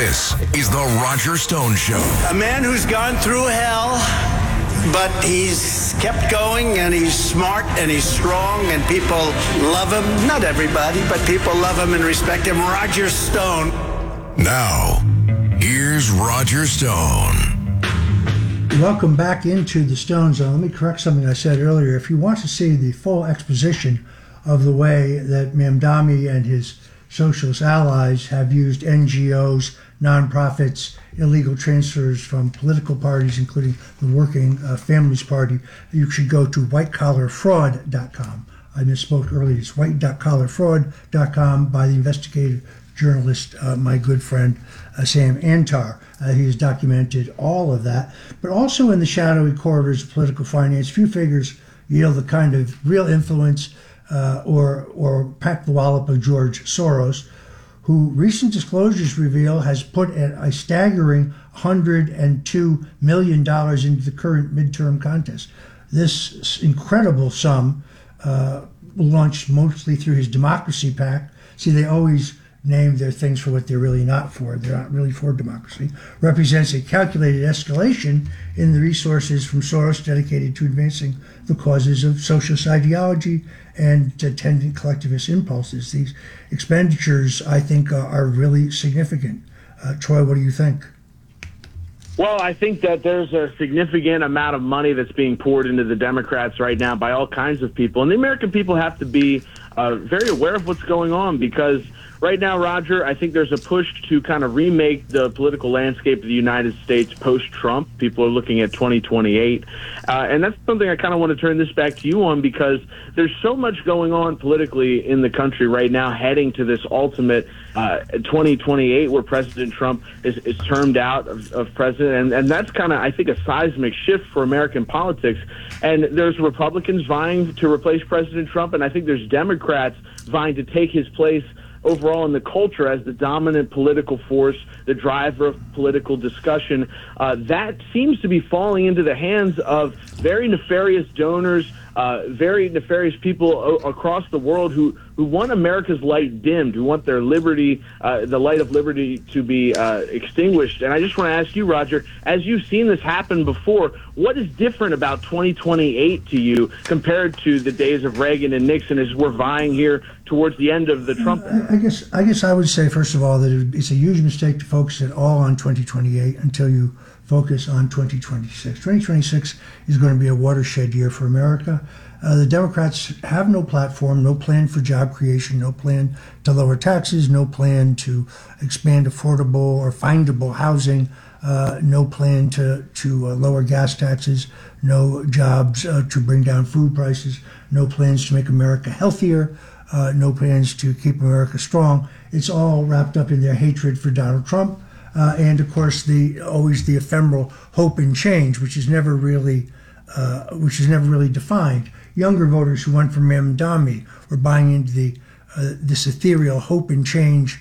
This is the Roger Stone Show. A man who's gone through hell, but he's kept going, and he's smart, and he's strong, and people love him. Not everybody, but people love him and respect him. Roger Stone. Now, here's Roger Stone. Welcome back into the Stone Zone. Let me correct something I said earlier. If you want to see the full exposition of the way that Mamdani and his socialist allies have used NGOs, nonprofits, illegal transfers from political parties, including the Working Families Party, you should go to whitecollarfraud.com. I misspoke earlier. It's white.collarfraud.com by the investigative journalist, my good friend, Sam Antar. He has documented all of that. But also in the shadowy corridors of political finance, few figures yield the kind of real influence or pack the wallop of George Soros, who recent disclosures reveal has put a staggering $102 million into the current midterm contest. This incredible sum, launched mostly through his Democracy PAC. See, they always name their things for what they're really not for. They're not really for democracy. Represents a calculated escalation in the resources from Soros dedicated to advancing the causes of socialist ideology and attendant collectivist impulses. These expenditures, I think, are really significant. Troy, what do you think? Well, I think that there's a significant amount of money that's being poured into the Democrats right now by all kinds of people. And the American people have to be very aware of what's going on, because right now, Roger, I think there's a push to kind of remake the political landscape of the United States post-Trump. People are looking at 2028. And that's something I kind of want to turn this back to you on, because there's so much going on politically in the country right now heading to this ultimate 2028 where President Trump is termed out of president. And that's kind of, I think, a seismic shift for American politics. And there's Republicans vying to replace President Trump, and I think there's Democrats vying to take his place overall in the culture as the dominant political force, the driver of political discussion. That seems to be falling into the hands of very nefarious donors, very nefarious people across the world who want America's light dimmed, who want their liberty, the light of liberty, to be extinguished. And I just want to ask you, Roger, as you've seen this happen before, what is different about 2028 to you compared to the days of Reagan and Nixon as we're vying here towards the end of the Trump? I guess I would say, first of all, that it's a huge mistake to focus at all on 2028 until you focus on 2026. 2026 is going to be a watershed year for America. The Democrats have no platform, no plan for job creation, no plan to lower taxes, no plan to expand affordable or findable housing, no plan to lower gas taxes, no jobs to bring down food prices, no plans to make America healthier, no plans to keep America strong. It's all wrapped up in their hatred for Donald Trump. And of course, always the ephemeral hope and change, which is never really defined. Younger voters who went for Mamdani were buying into this ethereal hope and change,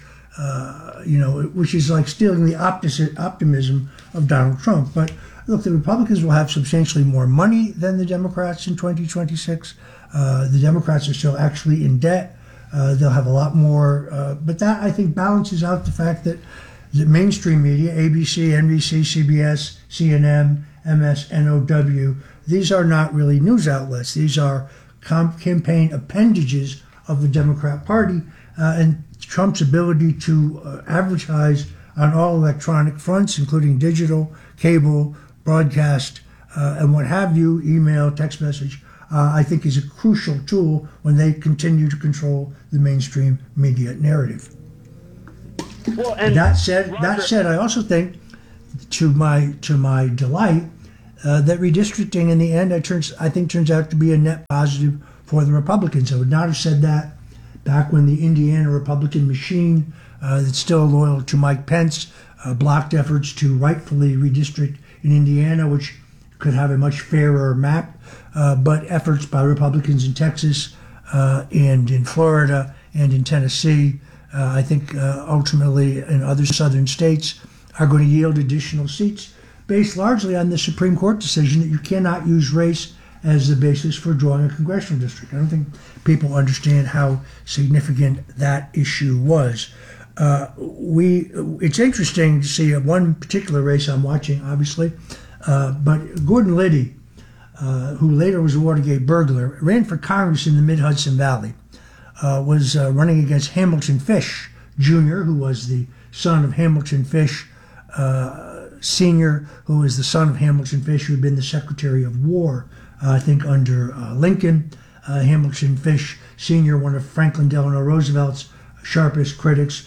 which is like stealing the opposite optimism of Donald Trump. But look, the Republicans will have substantially more money than the Democrats in 2026. The Democrats are still actually in debt. They'll have a lot more, but that, I think, balances out the fact that the mainstream media, ABC, NBC, CBS, CNN, MSNOW, these are not really news outlets. These are campaign appendages of the Democrat Party, and Trump's ability to advertise on all electronic fronts, including digital, cable, broadcast, and what have you, email, text message, I think is a crucial tool when they continue to control the mainstream media narrative. Well, and that said, I also think, to my delight, that redistricting in the end, I think turns out to be a net positive for the Republicans. I would not have said that back when the Indiana Republican machine, that's still loyal to Mike Pence, blocked efforts to rightfully redistrict in Indiana, which could have a much fairer map. But efforts by Republicans in Texas and in Florida and in Tennessee, I think ultimately in other southern states, are going to yield additional seats based largely on the Supreme Court decision that you cannot use race as the basis for drawing a congressional district. I don't think people understand how significant that issue was. It's interesting to see one particular race I'm watching, obviously, but Gordon Liddy, who later was a Watergate burglar, ran for Congress in the Mid-Hudson Valley, was running against Hamilton Fish Jr., who was the son of Hamilton Fish Sr., who was the son of Hamilton Fish, who had been the Secretary of War, I think, under Lincoln. Hamilton Fish Sr., one of Franklin Delano Roosevelt's sharpest critics.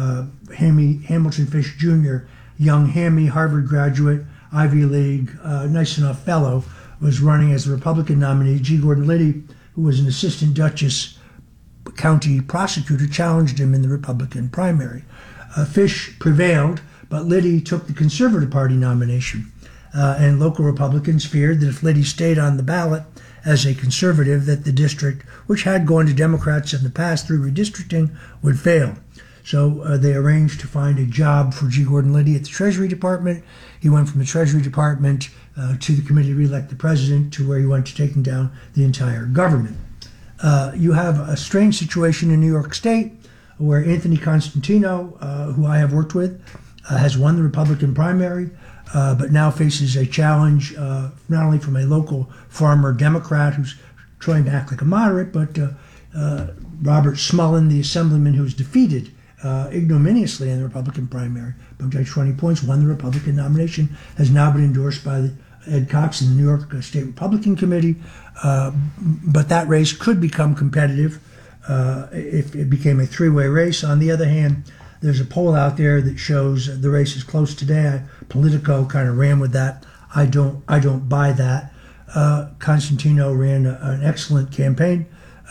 Hamilton Fish Jr., young Hammy, Harvard graduate, Ivy League, nice enough fellow, was running as the Republican nominee. G. Gordon Liddy, who was an assistant Dutchess county prosecutor, challenged him in the Republican primary. Fish prevailed, but Liddy took the Conservative Party nomination. And local Republicans feared that if Liddy stayed on the ballot as a conservative, that the district, which had gone to Democrats in the past through redistricting, would fail. So they arranged to find a job for G. Gordon Liddy at the Treasury Department. He went from the Treasury Department to the Committee to Re-elect the President, to where he went to taking down the entire government. You have a strange situation in New York State where Anthony Constantino, who I have worked with, has won the Republican primary, but now faces a challenge not only from a local farmer Democrat who's trying to act like a moderate, but Robert Smullen, the assemblyman who was defeated ignominiously in the Republican primary by 20 points, won the Republican nomination, has now been endorsed by Ed Cox in the New York State Republican Committee. But that race could become competitive if it became a three-way race. On the other hand, there's a poll out there that shows the race is close today. Politico kind of ran with that. I don't buy that. Constantino ran an excellent campaign,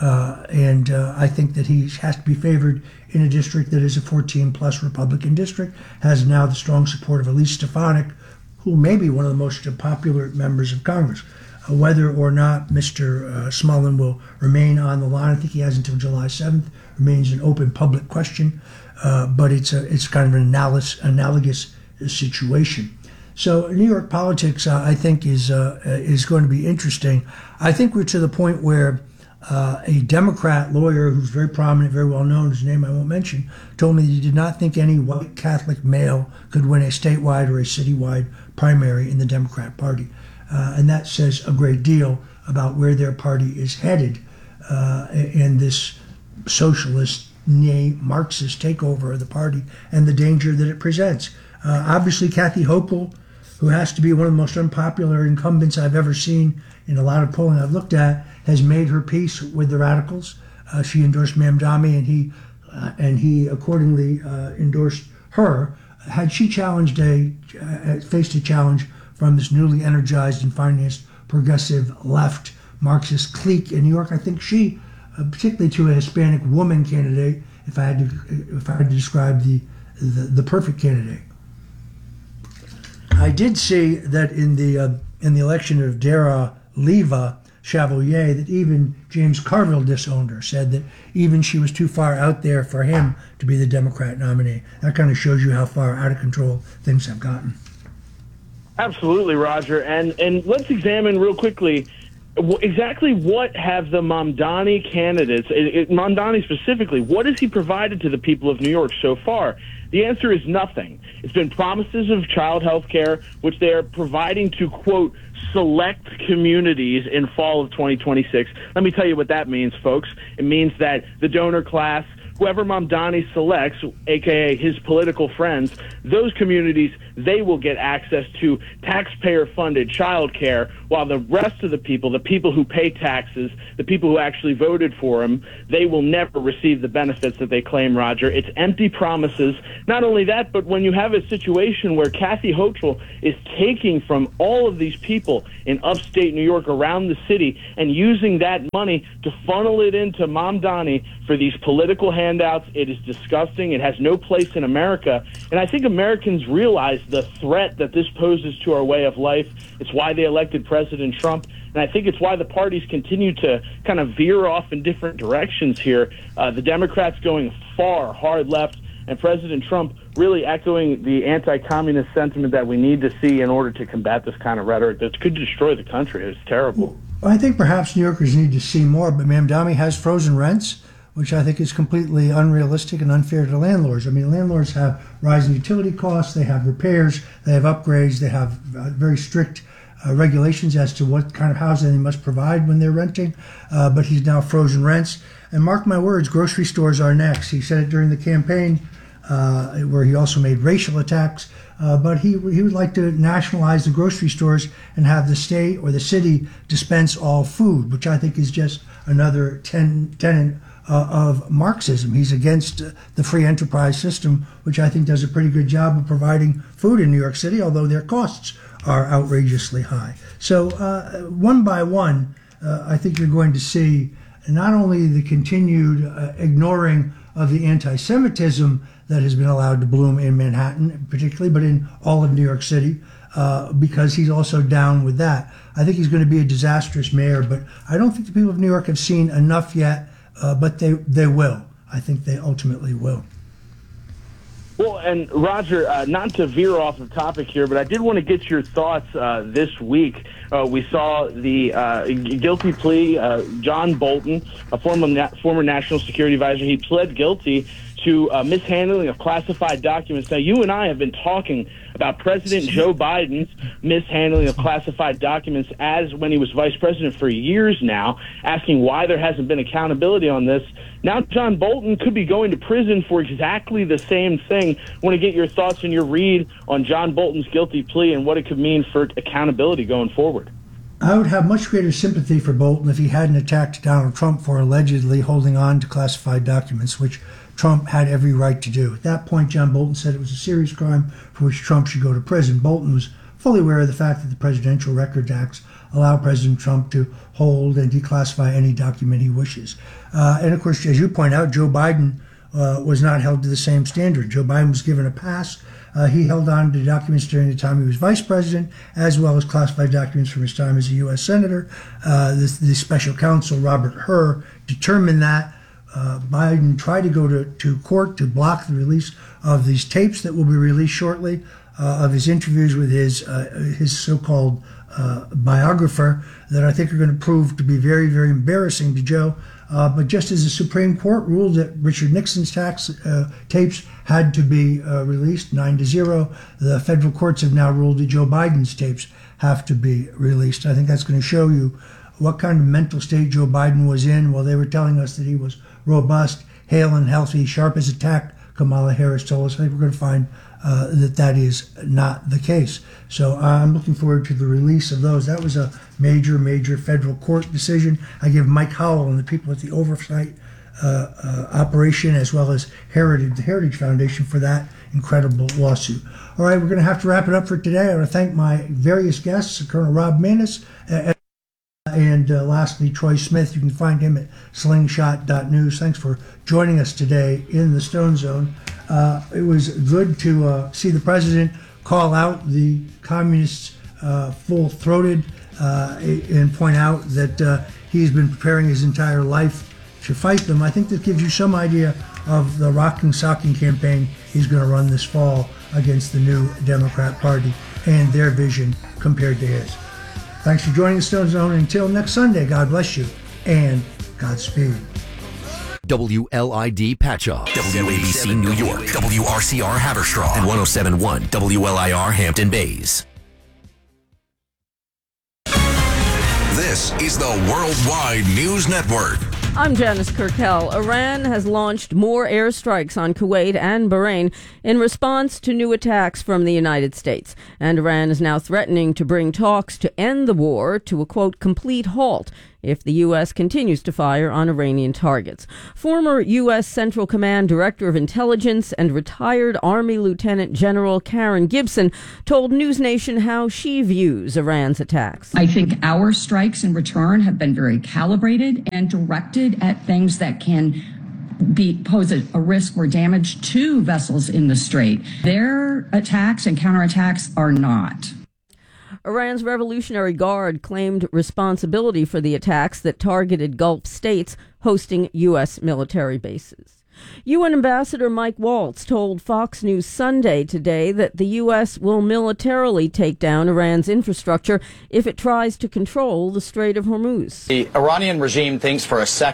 and I think that he has to be favored in a district that is a 14-plus Republican district, has now the strong support of Elise Stefanik, who may be one of the most popular members of Congress. Whether or not Mr. Smullen will remain on the line, I think he has until July 7th, remains an open public question, but it's kind of an analogous situation. So New York politics, I think, is going to be interesting. I think we're to the point where a Democrat lawyer who's very prominent, very well known, whose name I won't mention, told me that he did not think any white Catholic male could win a statewide or a citywide primary in the Democrat Party. And that says a great deal about where their party is headed in this socialist, Marxist takeover of the party and the danger that it presents. Obviously, Kathy Hochul, who has to be one of the most unpopular incumbents I've ever seen in a lot of polling I've looked at, has made her peace with the radicals. She endorsed Mamdani, and he accordingly endorsed her. Had she faced a challenge from this newly energized and financed progressive left Marxist clique in New York, I think she, particularly to a Hispanic woman candidate, if I had to describe the perfect candidate. I did see that in the election of Dara Leva Chevalier, that even James Carville disowned her, said that even she was too far out there for him to be the Democrat nominee. That kind of shows you how far out of control things have gotten. Absolutely, Roger. And let's examine real quickly exactly what have the Mamdani candidates, Mamdani specifically, what has he provided to the people of New York so far? The answer is nothing. It's been promises of child health care, which they are providing to, quote, select communities in fall of 2026. Let me tell you what that means, folks. It means that the donor class, whoever Mamdani selects, a.k.a. his political friends, those communities, they will get access to taxpayer-funded child care, while the rest of the people who pay taxes, the people who actually voted for him, they will never receive the benefits that they claim, Roger. It's empty promises. Not only that, but when you have a situation where Kathy Hochul is taking from all of these people in upstate New York around the city and using that money to funnel it into Mamdani for these political handouts, it is disgusting. It has no place in America. And I think Americans realize the threat that this poses to our way of life. It's why they elected President Trump. And I think it's why the parties continue to kind of veer off in different directions here. The Democrats going far hard left, and President Trump really echoing the anti-communist sentiment that we need to see in order to combat this kind of rhetoric that could destroy the country. It's terrible. Well, I think perhaps New Yorkers need to see more, but Mamdani has frozen rents, which I think is completely unrealistic and unfair to landlords. I mean, landlords have rising utility costs, they have repairs, they have upgrades, they have very strict regulations as to what kind of housing they must provide when they're renting, but he's now frozen rents. And mark my words, grocery stores are next. He said it during the campaign, where he also made racial attacks, but he would like to nationalize the grocery stores and have the state or the city dispense all food, which I think is just another tenet of Marxism. He's against the free enterprise system, which I think does a pretty good job of providing food in New York City, although their costs are outrageously high. So one by one, I think you're going to see not only the continued ignoring of the anti-Semitism that has been allowed to bloom in Manhattan particularly, but in all of New York City, because he's also down with that. I think he's going to be a disastrous mayor, but I don't think the people of New York have seen enough yet, but they will. I think they ultimately will. Well, and Roger, not to veer off the topic here, but I did want to get your thoughts this week. We saw the guilty plea, John Bolton, a former national security advisor. He pled guilty to mishandling of classified documents. Now, you and I have been talking about President Joe Biden's mishandling of classified documents as when he was vice president for years now, asking why there hasn't been accountability on this. Now John Bolton could be going to prison for exactly the same thing. I want to get your thoughts and your read on John Bolton's guilty plea and what it could mean for accountability going forward. I would have much greater sympathy for Bolton if he hadn't attacked Donald Trump for allegedly holding on to classified documents, which Trump had every right to do. At that point, John Bolton said it was a serious crime for which Trump should go to prison. Bolton was fully aware of the fact that the Presidential Records Acts allow President Trump to hold and declassify any document he wishes. And of course, as you point out, Joe Biden was not held to the same standard. Joe Biden was given a pass. He held on to documents during the time he was vice president, as well as classified documents from his time as a U.S. Senator. The special counsel, Robert Hur, determined that. Biden tried to go to court to block the release of these tapes that will be released shortly, of his interviews with his so-called biographer, that I think are going to prove to be very, very embarrassing to Joe. But just as the Supreme Court ruled that Richard Nixon's tapes had to be released 9-0, the federal courts have now ruled that Joe Biden's tapes have to be released. I think that's going to show you what kind of mental state Joe Biden was in while they were telling us that he was robust, hale and healthy, sharp as a tack. Kamala Harris told us. I think we're going to find that is not the case. So I'm looking forward to the release of those. That was a major, major federal court decision. I give Mike Howell and the people at the Oversight Operation, as well as the Heritage Foundation, for that incredible lawsuit. All right, we're going to have to wrap it up for today. I want to thank my various guests, Colonel Rob Maness, and lastly, Troy Smith. You can find him at slingshot.news. Thanks for joining us today in the Stone Zone. It was good to see the president call out the communists full-throated and point out that he's been preparing his entire life to fight them. I think that gives you some idea of the rocking, socking campaign he's going to run this fall against the new Democrat Party and their vision compared to his. Thanks for joining the Stone Zone. Until next Sunday, God bless you and Godspeed. WLID Patchogue, WABC New York, WRCR Haverstraw, and 107.1 WLIR Hampton Bays. This is the Worldwide News Network. I'm Janice Kurkel. Iran has launched more airstrikes on Kuwait and Bahrain in response to new attacks from the United States. And Iran is now threatening to bring talks to end the war to a, quote, complete halt if the U.S. continues to fire on Iranian targets. Former U.S. Central Command Director of Intelligence and retired Army Lieutenant General Karen Gibson told NewsNation how she views Iran's attacks. I think our strikes in return have been very calibrated and directed at things that can pose a risk or damage to vessels in the Strait. Their attacks and counterattacks are not. Iran's Revolutionary Guard claimed responsibility for the attacks that targeted Gulf states hosting U.S. military bases. UN Ambassador Mike Waltz told Fox News Sunday today that the U.S. will militarily take down Iran's infrastructure if it tries to control the Strait of Hormuz. The Iranian regime thinks for a second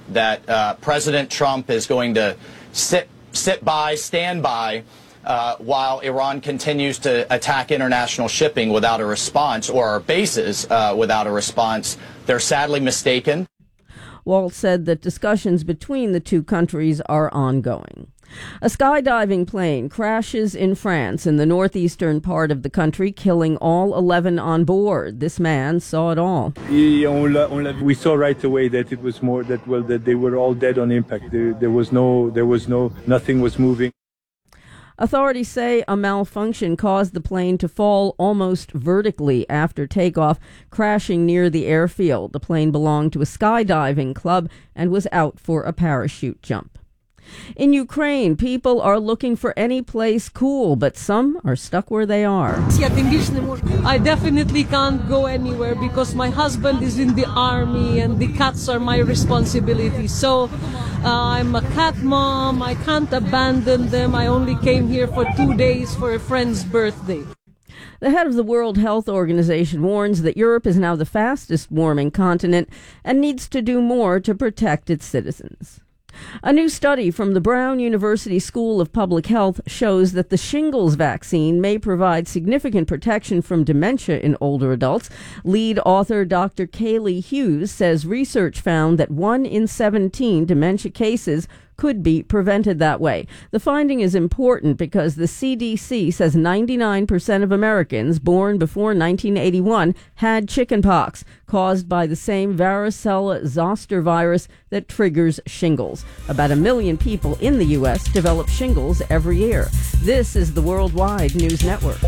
that President Trump is going to stand by while Iran continues to attack international shipping without a response, or our bases without a response. They're sadly mistaken. Waltz said that discussions between the two countries are ongoing. A skydiving plane crashes in France in the northeastern part of the country, killing all 11 on board. This man saw it all. We saw right away that it was more that they were all dead on impact. Nothing was moving. Authorities say a malfunction caused the plane to fall almost vertically after takeoff, crashing near the airfield. The plane belonged to a skydiving club and was out for a parachute jump. In Ukraine, people are looking for any place cool, but some are stuck where they are. I definitely can't go anywhere because my husband is in the army and the cats are my responsibility. So I'm a cat mom. I can't abandon them. I only came here for 2 days for a friend's birthday. The head of the World Health Organization warns that Europe is now the fastest warming continent and needs to do more to protect its citizens. A new study from the Brown University School of Public Health shows that the shingles vaccine may provide significant protection from dementia in older adults. Lead author Dr. Kaylee Hughes says research found that 1 in 17 dementia cases could be prevented that way. The finding is important because the CDC says 99% of Americans born before 1981 had chickenpox, caused by the same varicella zoster virus that triggers shingles. About 1 million people in the U.S. develop shingles every year. This is the Worldwide News Network.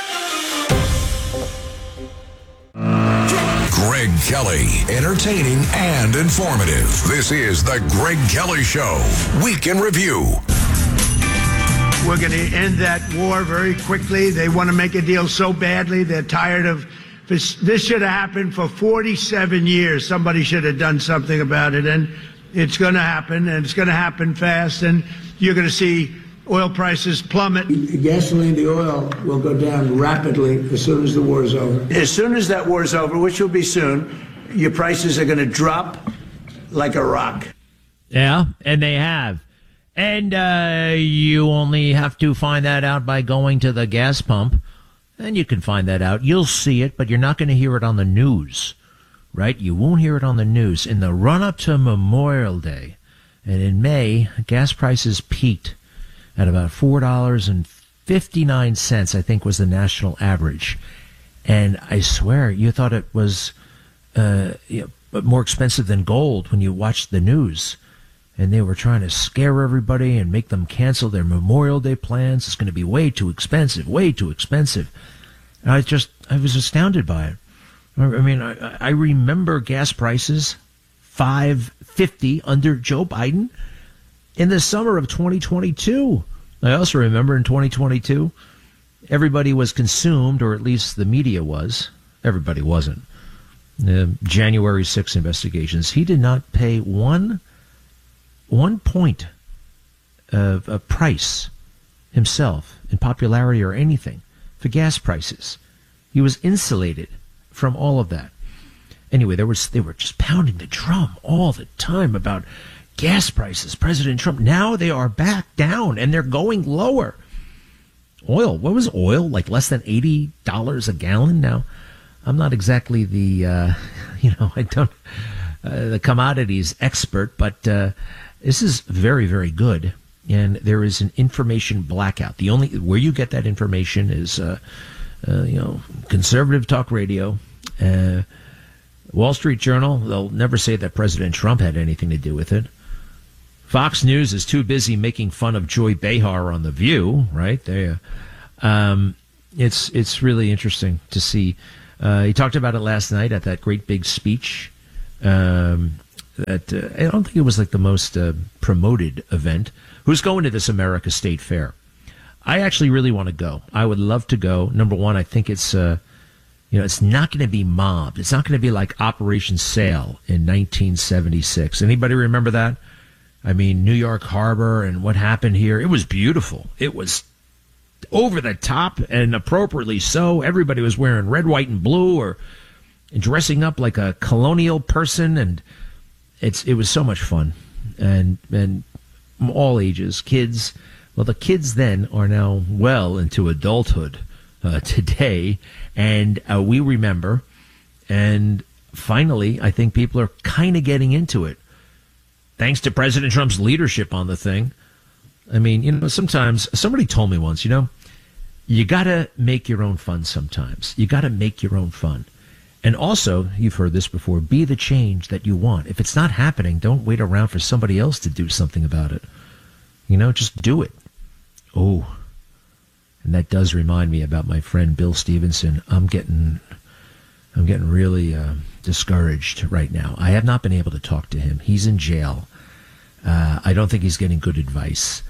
Greg Kelly, entertaining and informative. This is the Greg Kelly Show, Week in Review. We're going to end that war very quickly. They want to make a deal so badly. They're tired of this. This should have happened for 47 years. Somebody should have done something about it. And it's going to happen, and it's going to happen fast. And you're going to see oil prices plummet. The gasoline, the oil will go down rapidly as soon as the war is over. As soon as that war is over, which will be soon, your prices are going to drop like a rock. Yeah, and they have. And you only have to find that out by going to the gas pump. And you can find that out. You'll see it, but you're not going to hear it on the news, right? You won't hear it on the news. In the run-up to Memorial Day, and in May, gas prices peaked at about $4.59, I think was the national average. And I swear, you thought it was more expensive than gold when you watched the news. And they were trying to scare everybody and make them cancel their Memorial Day plans. It's going to be way too expensive, way too expensive. And I was astounded by it. I mean, I remember gas prices $5.50 under Joe Biden in the summer of 2022. I also remember in 2022, everybody was consumed, or at least the media was. Everybody wasn't. January 6 investigations. He did not pay one point of a price himself in popularity or anything for gas prices. He was insulated from all of that. Anyway, they were just pounding the drum all the time about gas prices, President Trump. Now they are back down and they're going lower. Oil, what was oil? Like less than $80 a gallon now? I'm not exactly the, the commodities expert, but this is very, very good. And there is an information blackout. The only where you get that information is, conservative talk radio, Wall Street Journal. They'll never say that President Trump had anything to do with it. Fox News is too busy making fun of Joy Behar on The View, right? It's really interesting to see. He talked about it last night at that great big speech. I don't think it was like the most promoted event. Who's going to this America State Fair? I actually really want to go. I would love to go. Number one, I think it's it's not going to be mobbed. It's not going to be like Operation Sail in 1976. Anybody remember that? I mean, New York Harbor and what happened here. It was beautiful. It was over the top and appropriately so. Everybody was wearing red, white, and blue or dressing up like a colonial person. And it was so much fun, and all ages, kids. Well, the kids then are now well into adulthood today, and we remember, and finally, I think people are kind of getting into it, thanks to President Trump's leadership on the thing. I mean, sometimes somebody told me once, you got to make your own fun sometimes. You got to make your own fun. And also, you've heard this before, be the change that you want. If it's not happening, don't wait around for somebody else to do something about it. Just do it. Oh, and that does remind me about my friend Bill Stevenson. I'm getting really discouraged right now. I have not been able to talk to him. He's in jail. I don't think he's getting good advice.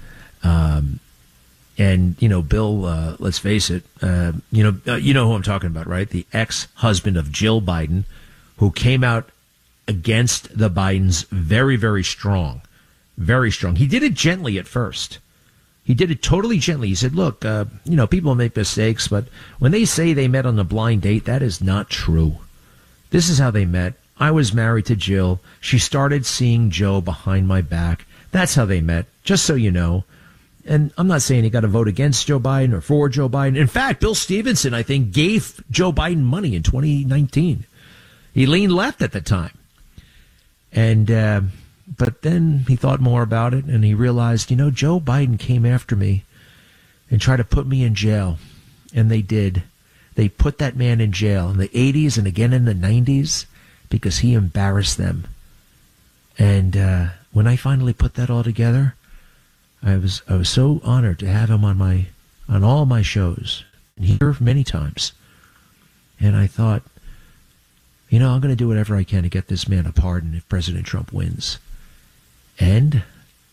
And Bill, let's face it, you know who I'm talking about, right? The ex-husband of Jill Biden, who came out against the Bidens very, very strong. Very strong. He did it gently at first. He did it totally gently. He said, look, people make mistakes, but when they say they met on a blind date, that is not true. This is how they met. I was married to Jill. She started seeing Joe behind my back. That's how they met, just so you know. And I'm not saying you got to vote against Joe Biden or for Joe Biden. In fact, Bill Stevenson, I think, gave Joe Biden money in 2019. He leaned left at the time. And but then he thought more about it, and he realized, Joe Biden came after me and tried to put me in jail. And they did. They put that man in jail in the 80s and again in the 90s because he embarrassed them. And when I finally put that all together, I was so honored to have him on all my shows and here many times. And I thought, I'm going to do whatever I can to get this man a pardon if President Trump wins. And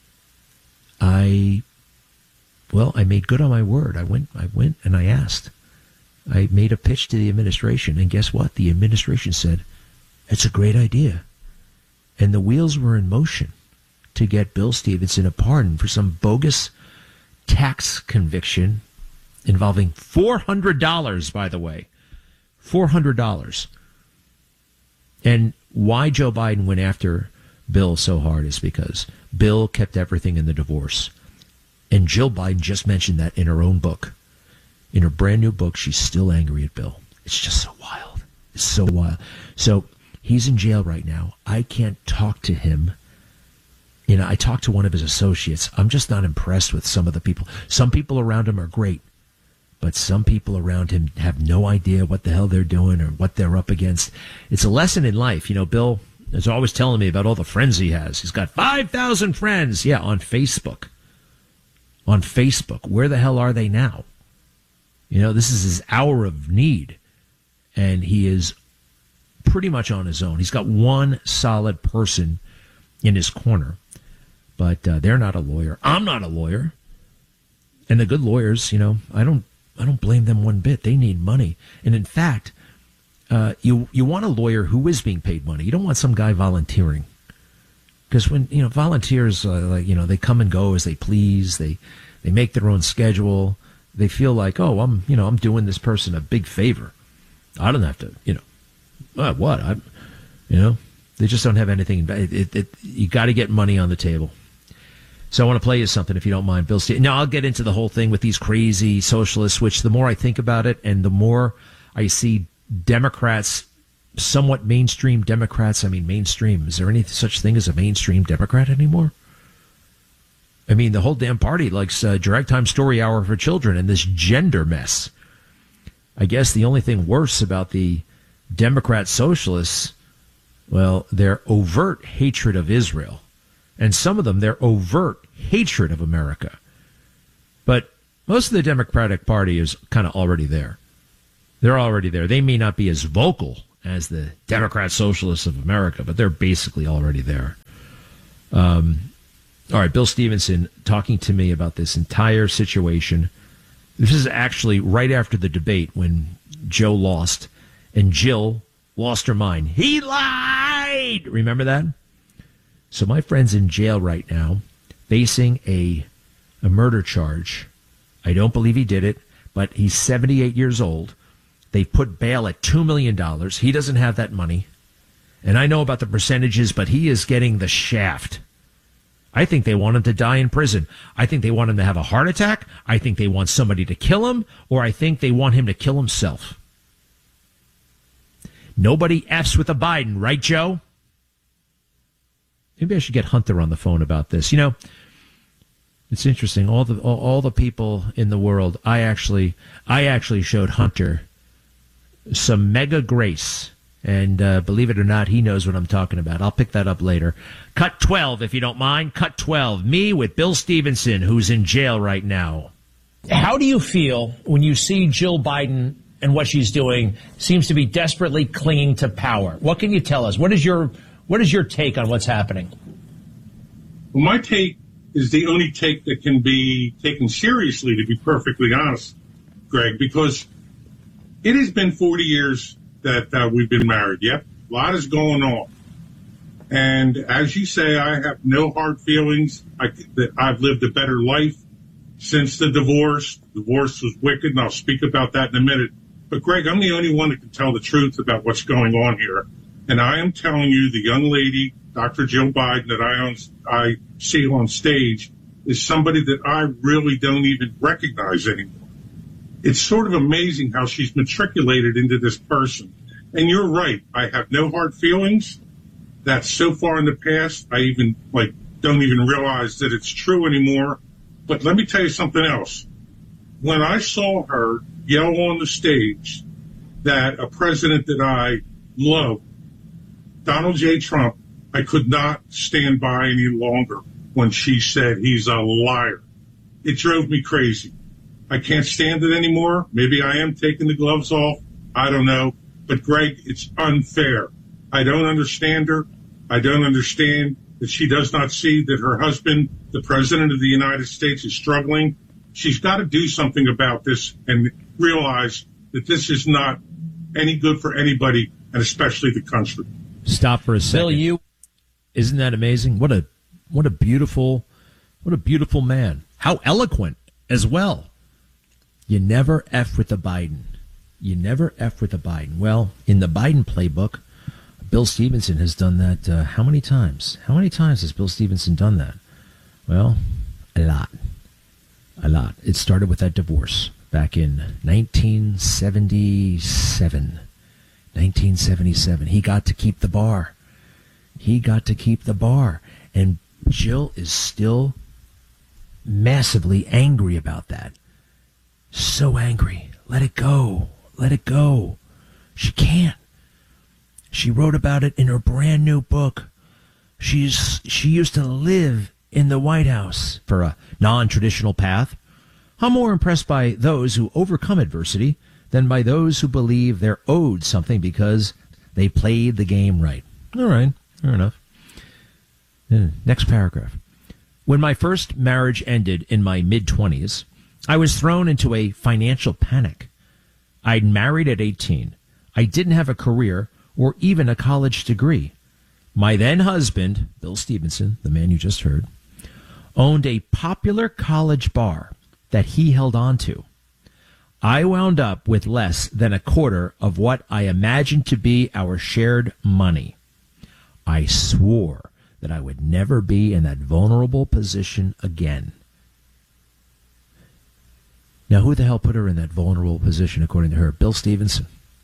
I made good on my word. I went and I asked. I made a pitch to the administration, and guess what? The administration said, it's a great idea. And the wheels were in motion to get Bill Stevenson a pardon for some bogus tax conviction involving $400, by the way. $400. And why Joe Biden went after Bill so hard is because Bill kept everything in the divorce. And Jill Biden just mentioned that in her own book. In her brand new book, she's still angry at Bill. It's just so wild. It's so wild. So he's in jail right now. I can't talk to him. I talked to one of his associates. I'm just not impressed with some of the people. Some people around him are great, but some people around him have no idea what the hell they're doing or what they're up against. It's a lesson in life. Bill is always telling me about all the friends he has. He's got 5,000 friends. Yeah, on Facebook. On Facebook. Where the hell are they now? This is his hour of need, and he is pretty much on his own. He's got one solid person in his corner, but they're not a lawyer. I'm not a lawyer, and the good lawyers, I don't blame them one bit. They need money, and in fact, you want a lawyer who is being paid money. You don't want some guy volunteering, because when volunteers they come and go as they please. They make their own schedule. They feel like, oh, I'm doing this person a big favor. I don't have to, they just don't have anything. You got to get money on the table. So I want to play you something, if you don't mind, Bill Stevenson. Now, I'll get into the whole thing with these crazy socialists, which the more I think about it and the more I see Democrats, somewhat mainstream Democrats. I mean, mainstream. Is there any such thing as a mainstream Democrat anymore? I mean, the whole damn party likes direct time story hour for children and this gender mess. I guess the only thing worse about the Democrat socialists, well, their overt hatred of Israel. And some of them, their overt hatred of America. But most of the Democratic Party is kind of already there. They're already there. They may not be as vocal as the Democrat Socialists of America, but they're basically already there. All right, Bill Stevenson talking to me about this entire situation. This is actually right after the debate when Joe lost and Jill lost her mind. He lied! Remember that? So my friend's in jail right now facing a murder charge. I don't believe he did it, but he's 78 years old. They put bail at $2 million. He doesn't have that money. And I know about the percentages, but he is getting the shaft. I think they want him to die in prison. I think they want him to have a heart attack. I think they want somebody to kill him, or I think they want him to kill himself. Nobody F's with a Biden, right, Joe? Maybe I should get Hunter on the phone about this. You know, it's interesting. All the people in the world, I actually showed Hunter some mega grace. And believe it or not, he knows what I'm talking about. I'll pick that up later. Cut 12, if you don't mind. Cut 12. Me with Bill Stevenson, who's in jail right now. How do you feel when you see Jill Biden and what she's doing seems to be desperately clinging to power? What can you tell us? What is your take on what's happening? Well, my take is the only take that can be taken seriously, to be perfectly honest, Greg, because it has been 40 years that we've been married. Yep, a lot is going on. And as you say, I have no hard feelings. I've lived a better life since the divorce. Divorce was wicked, and I'll speak about that in a minute. But, Greg, I'm the only one that can tell the truth about what's going on here. And I am telling you, the young lady, Dr. Jill Biden, that I see on stage is somebody that I really don't even recognize anymore. It's sort of amazing how she's matriculated into this person. And you're right. I have no hard feelings. That's so far in the past. I even don't even realize that it's true anymore. But let me tell you something else. When I saw her yell on the stage that a president that I love, Donald J. Trump, I could not stand by any longer when she said he's a liar. It drove me crazy. I can't stand it anymore. Maybe I am taking the gloves off. I don't know. But, Greg, it's unfair. I don't understand her. I don't understand that she does not see that her husband, the president of the United States, is struggling. She's got to do something about this and realize that this is not any good for anybody, and especially the country. Stop for a second. Bill, isn't that amazing? What a beautiful man. How eloquent as well. You never F with the Biden. You never F with the Biden. Well, in the Biden playbook, Bill Stevenson has done that how many times? How many times has Bill Stevenson done that? Well, a lot. A lot. It started with that divorce back in 1977. 1977. He got to keep the bar. He got to keep the bar. And Jill is still massively angry about that. So angry. Let it go. Let it go. She can't. She wrote about it in her brand new book. She used to live in the White House for a non-traditional path. I'm more impressed by those who overcome adversity than by those who believe they're owed something because they played the game right. All right, fair enough. Next paragraph. When my first marriage ended in my mid-20s, I was thrown into a financial panic. I'd married at 18. I didn't have a career or even a college degree. My then husband, Bill Stevenson, the man you just heard, owned a popular college bar that he held on to. I wound up with less than a quarter of what I imagined to be our shared money. I swore that I would never be in that vulnerable position again. Now, who the hell put her in that vulnerable position, according to her? Bill Stevenson.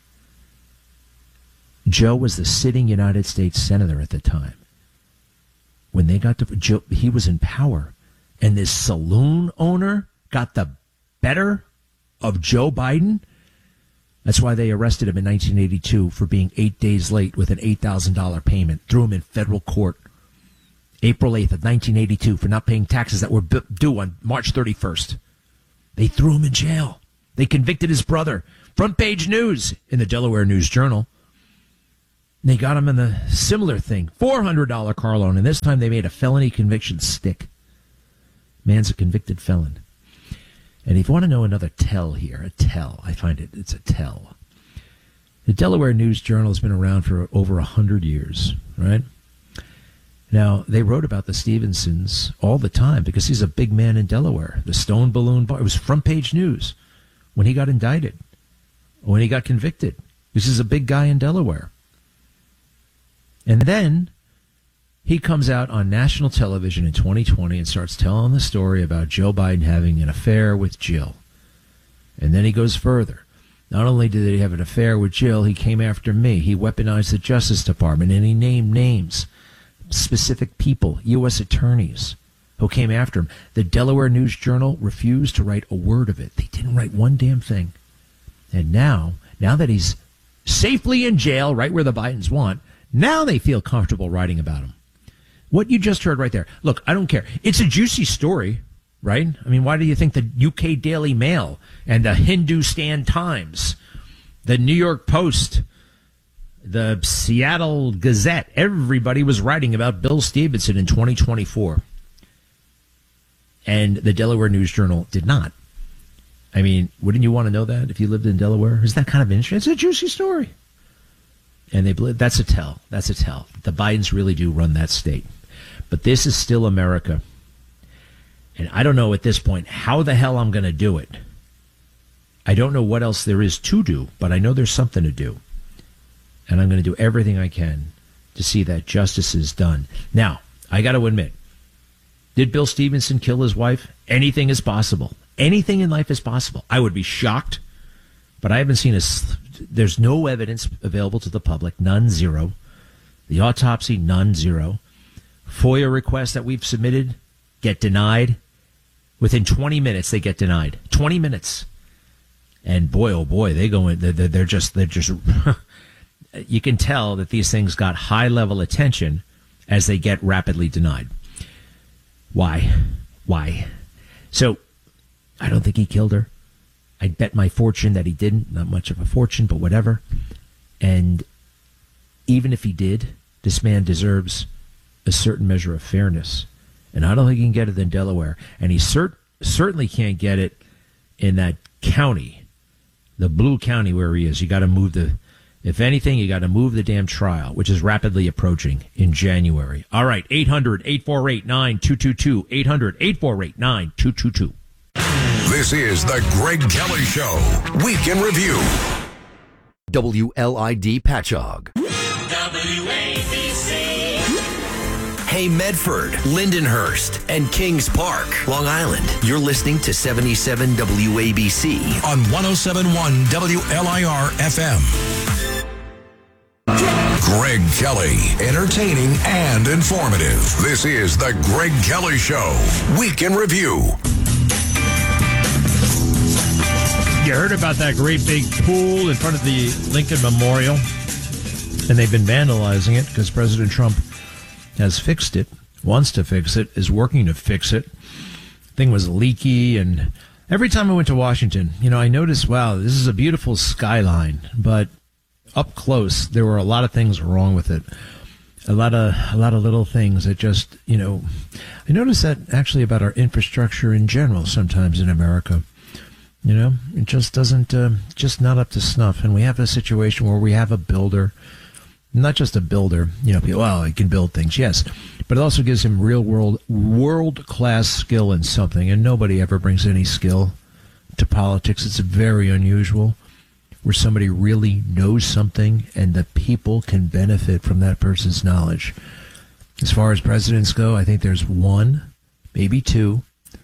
Joe was the sitting United States Senator at the time. When they got to Joe, he was in power. And this saloon owner got the better of Joe Biden. That's why they arrested him in 1982 for being 8 days late with an $8,000 payment. Threw him in federal court April 8th of 1982 for not paying taxes that were due on March 31st. They threw him in jail. They convicted his brother. Front page news in the Delaware News Journal. They got him in the similar thing, $400 car loan, and this time they made a felony conviction stick. Man's a convicted felon. And if you want to know another tell here, a tell, I find it's a tell. The Delaware News Journal has been around for over 100 years, right? Now, they wrote about the Stevensons all the time because he's a big man in Delaware. The Stone Balloon Bar, it was front page news when he got indicted, when he got convicted. This is a big guy in Delaware. And then he comes out on national television in 2020 and starts telling the story about Joe Biden having an affair with Jill. And then he goes further. Not only did he have an affair with Jill, he came after me. He weaponized the Justice Department, and he named names, specific people, U.S. attorneys who came after him. The Delaware News Journal refused to write a word of it. They didn't write one damn thing. And now that he's safely in jail, right where the Bidens want, now they feel comfortable writing about him. What you just heard right there. Look, I don't care. It's a juicy story, right? I mean, why do you think the UK Daily Mail and the Hindustan Times, the New York Post, the Seattle Gazette, everybody was writing about Bill Stevenson in 2024. And the Delaware News Journal did not. I mean, wouldn't you want to know that if you lived in Delaware? Is that kind of interesting? It's a juicy story. And that's a tell. That's a tell. The Bidens really do run that state. But this is still America. And I don't know at this point how the hell I'm going to do it. I don't know what else there is to do, but I know there's something to do. And I'm going to do everything I can to see that justice is done. Now, I got to admit, did Bill Stevenson kill his wife? Anything is possible. Anything in life is possible. I would be shocked, but I haven't seen there's no evidence available to the public, none, zero. The autopsy, none, zero. FOIA requests that we've submitted get denied. Within 20 minutes, they get denied. 20 minutes. And boy, oh boy, they go in, they're just, you can tell that these things got high level attention as they get rapidly denied. Why? So, I don't think he killed her. I'd bet my fortune that he didn't. Not much of a fortune, but whatever. And even if he did, this man deserves a certain measure of fairness. And I don't think he can get it in Delaware. And he certainly can't get it in that county, the blue county where he is. You got to move if anything, you got to move the damn trial, which is rapidly approaching in January. All right, 800-848-9222. 800-848-9222. This is the Greg Kelly Show, Week in Review. WLID Patchogue. WABC. Hey Medford, Lindenhurst, and Kings Park, Long Island. You're listening to 77 WABC on 107.1 WLIR FM. Greg Kelly, entertaining and informative. This is the Greg Kelly Show, Week in Review. You heard about that great big pool in front of the Lincoln Memorial, and they've been vandalizing it because President Trump has fixed it, wants to fix it, is working to fix it. Thing was leaky, and every time I went to Washington, I noticed, wow, this is a beautiful skyline, but up close, there were a lot of things wrong with it. A lot of little things that just, I noticed that actually about our infrastructure in general sometimes in America. It just doesn't, just not up to snuff. And we have a situation where we have a builder, not just a builder, people, well, he can build things, yes, but it also gives him real world-class skill in something. And nobody ever brings any skill to politics. It's very unusual where somebody really knows something and the people can benefit from that person's knowledge. As far as presidents go, I think there's one, maybe two,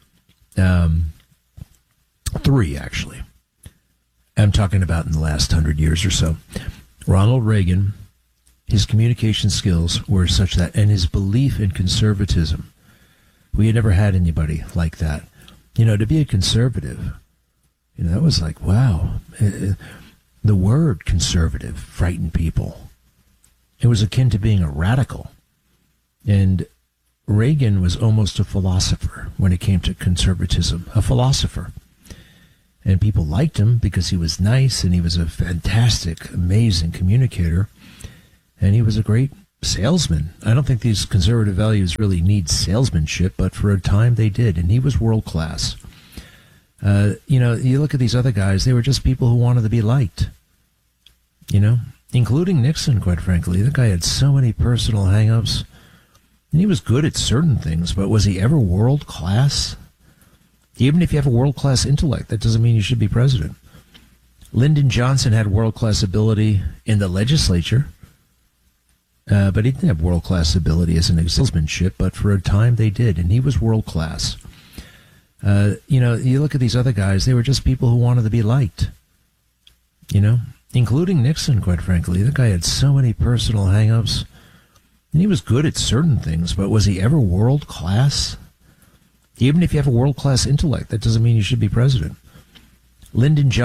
three, actually. I'm talking about in the last 100 years or so. Ronald Reagan, his communication skills were such that, and his belief in conservatism, we had never had anybody like that. To be a conservative, that was like, wow. The word conservative frightened people. It was akin to being a radical. And Reagan was almost a philosopher when it came to conservatism, a philosopher. And people liked him because he was nice and he was a fantastic, amazing communicator. And he was a great salesman. I don't think these conservative values really need salesmanship, but for a time they did. And he was world class. You look at these other guys, they were just people who wanted to be liked, including Nixon, quite frankly. The guy had so many personal hang-ups, and he was good at certain things, but was he ever world-class? Even if you have a world-class intellect, that doesn't mean you should be president. Lyndon Johnson had world-class ability in the legislature. But he didn't have world-class ability as an salesmanship, but for a time they did, and he was world-class. You look at these other guys, they were just people who wanted to be liked, including Nixon, quite frankly. The guy had so many personal hang-ups, and he was good at certain things, but was he ever world-class? Even if you have a world-class intellect, that doesn't mean you should be president. Lyndon Johnson